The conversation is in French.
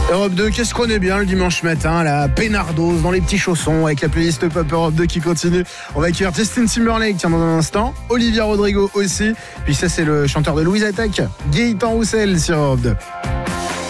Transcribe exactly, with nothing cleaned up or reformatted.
Europe deux, qu'est-ce qu'on est bien le dimanche matin, la peinardos dans les petits chaussons avec la playlist Pop Europe deux qui continue. On va accueillir Justin Timberlake, tiens, dans un instant. Olivia Rodrigo aussi. Puis ça, c'est le chanteur de Louise Attaque, Gaëtan Roussel sur Europe deux.